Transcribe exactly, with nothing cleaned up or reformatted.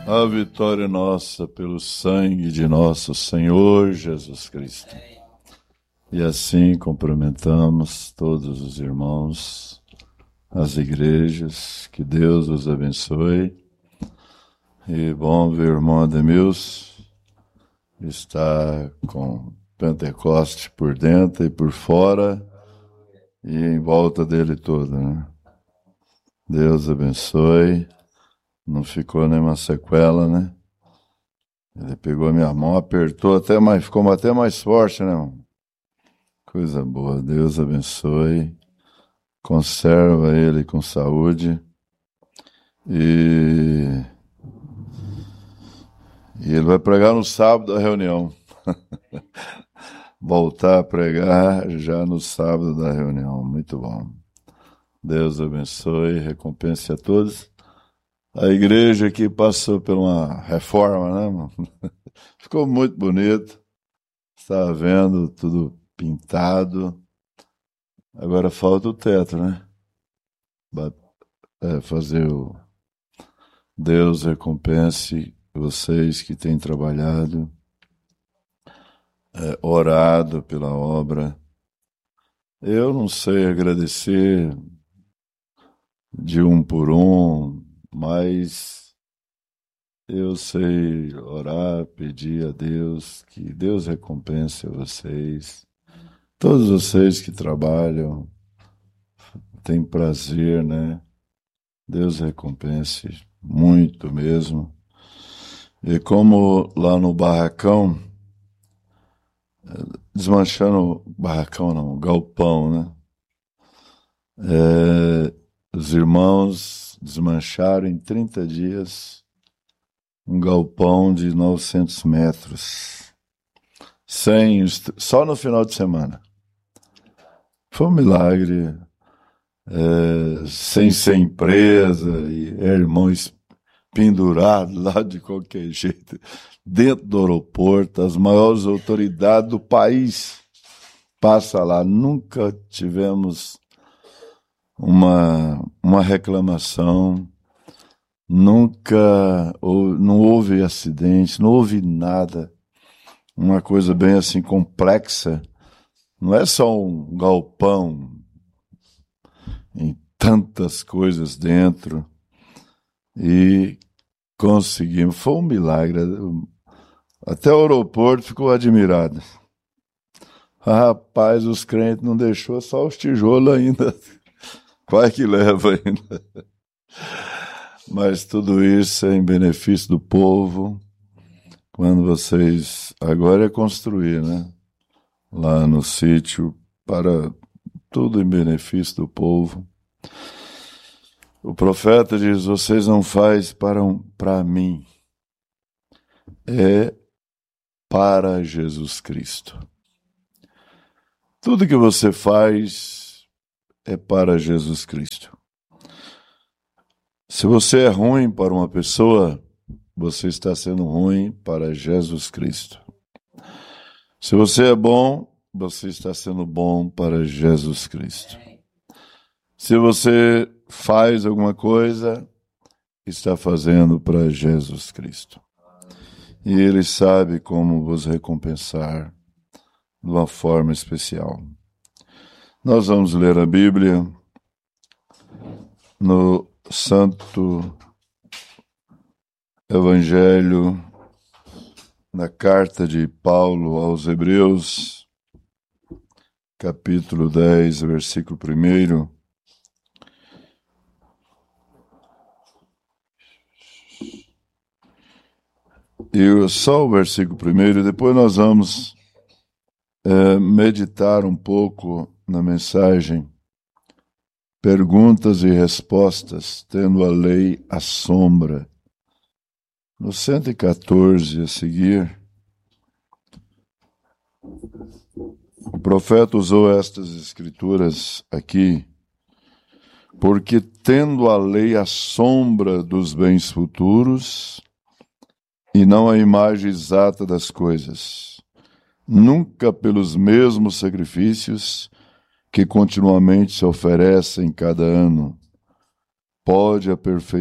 A vitória nossa pelo sangue de nosso Senhor Jesus Cristo. E assim cumprimentamos todos os irmãos, as igrejas, que Deus os abençoe. E bom ver o irmão Ademilson, está com Pentecoste por dentro e por fora e em volta dele todo, né? Deus abençoe. Não ficou nenhuma sequela, né? Ele pegou a minha mão, apertou até mais, ficou até mais forte, né, irmão? Coisa boa. Deus abençoe. Conserva ele com saúde. E, e ele vai pregar no sábado da reunião. Voltar a pregar já no sábado da reunião. Muito bom. Deus abençoe, recompense a todos. A igreja aqui passou por uma reforma, né, irmão? Ficou muito bonito. Estava vendo tudo pintado. Agora falta o teto, né? É, fazer o... Deus recompense vocês que têm trabalhado, é, orado pela obra. Eu não sei agradecer de um por um, mas eu sei orar, pedir a Deus, que Deus recompense a vocês. Todos vocês que trabalham, têm prazer, né? Deus recompense muito mesmo. E como lá no barracão, desmanchando, barracão não, galpão, né? É, os irmãos desmancharam em trinta dias um galpão de novecentos metros, sem, só no final de semana. Foi um milagre, é, sem ser empresa, e irmãos pendurados lá de qualquer jeito, dentro do aeroporto, as maiores autoridades do país passam lá. Nunca tivemos uma, uma reclamação, nunca, ou, não houve acidente, não houve nada. Uma coisa bem assim complexa. Não é só um galpão em tantas coisas dentro. E conseguimos. Foi um milagre. Até o aeroporto ficou admirado. Rapaz, os crentes não deixou só os tijolos ainda. Quase que leva ainda. Mas tudo isso é em benefício do povo. Quando vocês... Agora é construir, né? Lá no sítio, para tudo em benefício do povo. O profeta diz, vocês não fazem para, um, para mim, é para Jesus Cristo. Tudo que você faz é para Jesus Cristo. Se você é ruim para uma pessoa, você está sendo ruim para Jesus Cristo. Se você é bom, você está sendo bom para Jesus Cristo. Se você faz alguma coisa, está fazendo para Jesus Cristo. E Ele sabe como vos recompensar de uma forma especial. Nós vamos ler a Bíblia no Santo Evangelho, na carta de Paulo aos Hebreus, capítulo dez, versículo primeiro. E só o versículo primeiro, depois nós vamos é, meditar um pouco na mensagem, perguntas e respostas, tendo a lei à sombra. No cento e quatorze a seguir, o profeta usou estas escrituras aqui, porque tendo a lei à sombra dos bens futuros, e não a imagem exata das coisas, nunca pelos mesmos sacrifícios que continuamente se oferecem cada ano, pode aperfeiçoar